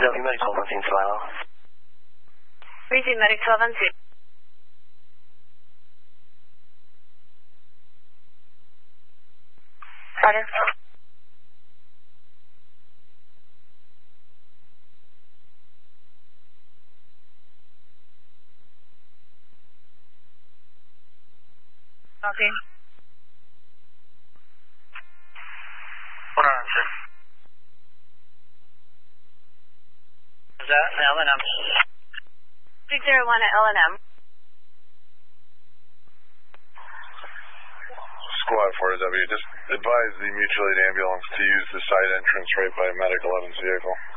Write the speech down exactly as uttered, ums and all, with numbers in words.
W Medic twelve one two Survival. Receive Medic twelve one two. Roger. Copy. One answer. Is that L and M? six zero one at L and M. Squad four W, just advise the mutual aid ambulance to use the side entrance right by Medic eleven's vehicle.